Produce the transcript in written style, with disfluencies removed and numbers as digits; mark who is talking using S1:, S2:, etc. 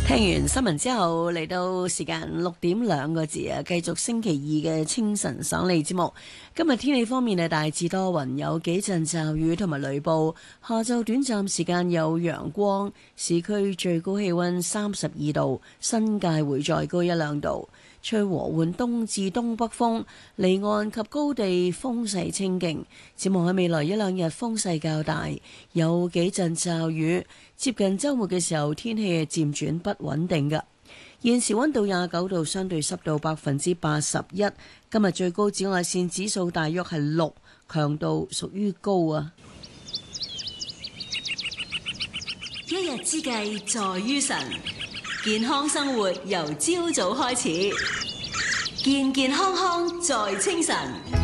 S1: 聽完新聞之後，嚟到時間6:02啊，繼續星期二嘅清晨爽利節目。今日天氣方面係大致多雲，有幾陣驟雨同埋雷暴。下晝短暫時間有陽光，市區最高氣溫32度，新界會再高1-2度。吹和緩東至東北風，離岸及高地風勢清勁。展望喺未來1-2日風勢較大，有幾陣驟雨。接近週末嘅時候，天氣係漸轉不穩定㗎。現時溫度29度，相對濕度81%。今日最高紫外線指數大約係6，強度屬於高啊。
S2: 一日之計在於晨，健康生活由朝早開始，健健康康在清晨。